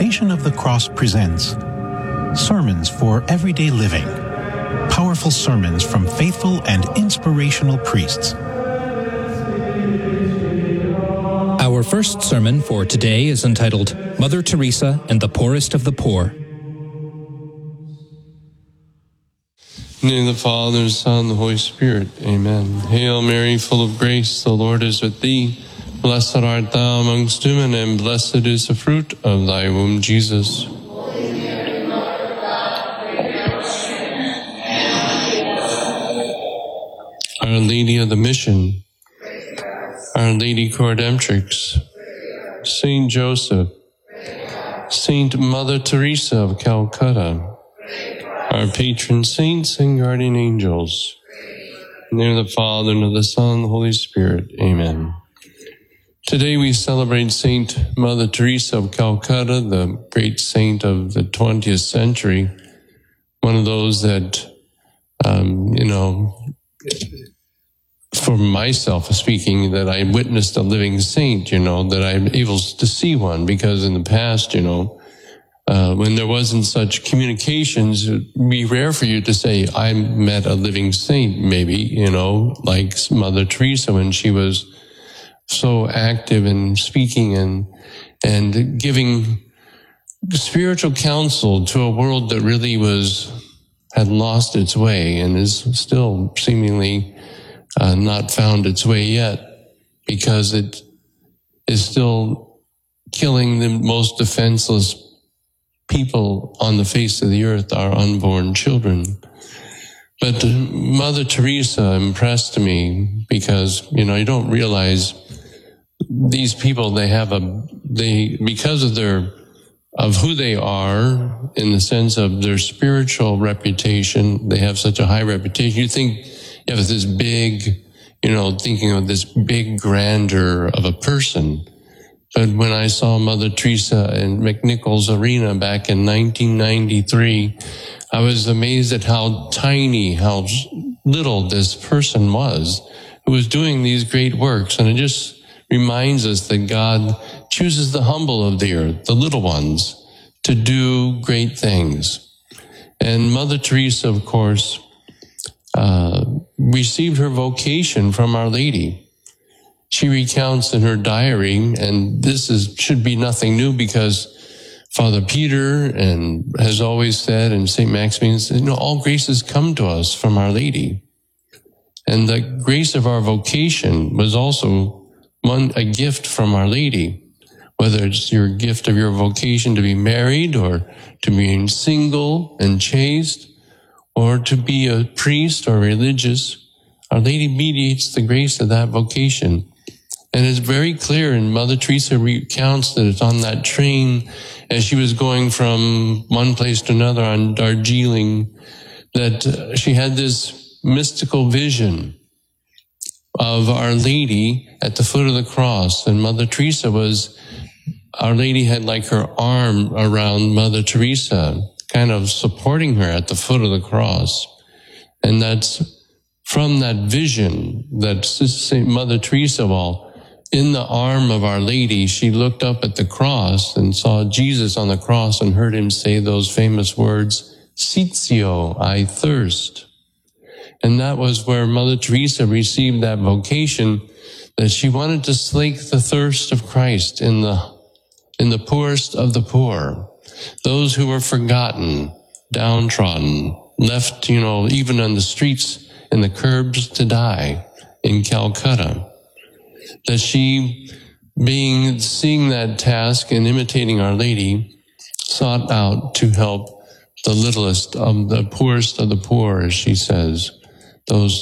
Station of the Cross presents Sermons for Everyday Living. Powerful sermons from faithful and inspirational priests. Our first sermon for today is entitled Mother Teresa and the Poorest of the Poor. In the name of the Father, the Son, and the Holy Spirit. Amen. Hail Mary, full of grace, the Lord is with thee. Blessed art thou amongst women, and blessed is the fruit of thy womb, Jesus. Our Lady of the Mission, Our Lady Coredemptrix, Saint Joseph, Saint Mother Teresa of Calcutta, our patron saints and guardian angels. In the name of the Father, and of the Son, and the Holy Spirit. Amen. Today we celebrate Saint Mother Teresa of Calcutta, the great saint of the 20th century. One of those that, for myself speaking, that I witnessed a living saint, that I'm able to see one, because in the past, when there wasn't such communications, it would be rare for you to say, I met a living saint, maybe, like Mother Teresa when she was so active in speaking and giving spiritual counsel to a world that really had lost its way and is still seemingly not found its way yet, because it is still killing the most defenseless people on the face of the earth, our unborn children. But Mother Teresa impressed me because, you don't realize these people, because of who they are, in the sense of their spiritual reputation, they have such a high reputation. You think you have this big, thinking of this big grandeur of a person. But when I saw Mother Teresa in McNichols Arena back in 1993, I was amazed at how tiny, how little this person was who was doing these great works. And it just reminds us that God chooses the humble of the earth, the little ones, to do great things. And Mother Teresa, of course, received her vocation from Our Lady. She recounts in her diary, and this should be nothing new, because Father Peter has always said, and St. Maximilian said, all graces come to us from Our Lady. And the grace of our vocation was also a gift from Our Lady, whether it's your gift of your vocation to be married, or to being single and chaste, or to be a priest or religious. Our Lady mediates the grace of that vocation. And it's very clear, and Mother Teresa recounts that it's on that train as she was going from one place to another on Darjeeling, that she had this mystical vision of Our Lady at the foot of the cross. And Mother Teresa Our Lady had like her arm around Mother Teresa, kind of supporting her at the foot of the cross. And that's from that vision that St. Mother Teresa, in the arm of Our Lady, she looked up at the cross and saw Jesus on the cross and heard him say those famous words, "Sitio, I thirst." And that was where Mother Teresa received that vocation, that she wanted to slake the thirst of Christ in the poorest of the poor, those who were forgotten, downtrodden, left, even on the streets and the curbs to die in Calcutta. That she, seeing that task and imitating Our Lady, sought out to help the littlest of the poorest of the poor, as she says, those